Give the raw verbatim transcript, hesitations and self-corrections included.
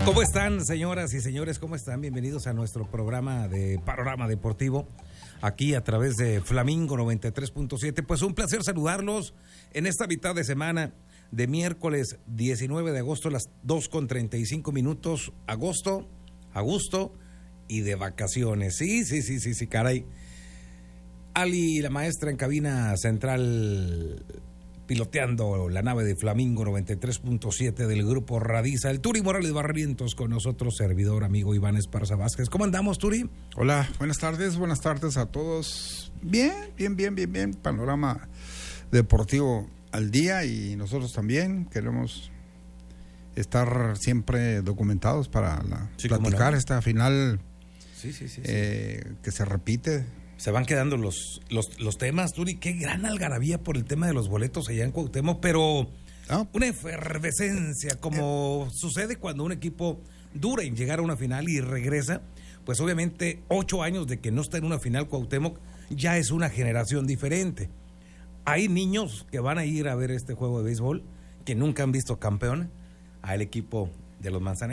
¿Cómo están, señoras y señores? ¿Cómo están? Bienvenidos a nuestro programa de Panorama Deportivo, aquí a través de Flamingo noventa y tres punto siete. Pues un placer saludarlos en esta mitad de semana de miércoles diecinueve de agosto, las dos con treinta y cinco minutos. Agosto, a gusto y de vacaciones. Sí, sí, sí, sí, sí, caray. Ali, la maestra en cabina central, piloteando la nave de Flamingo noventa y tres punto siete del grupo Radiza, el Turi Morales Barrientos, con nosotros, servidor, amigo Iván Esparza Vázquez. ¿Cómo andamos, Turi? Hola, buenas tardes, buenas tardes a todos. Bien, bien, bien, bien, bien. Panorama deportivo al día, y nosotros también queremos estar siempre documentados para la, sí, platicar no. esta final sí, sí, sí, eh, sí. que se repite. Se van quedando los, los, los temas, Turi. Qué gran algarabía por el tema de los boletos allá en Cuauhtémoc, pero ah. una efervescencia, como eh. sucede cuando un equipo dura en llegar a una final y regresa. Pues obviamente ocho años de que no está en una final Cuauhtémoc, ya es una generación diferente. Hay niños que van a ir a ver este juego de béisbol que nunca han visto campeón al equipo de los Manzaneros.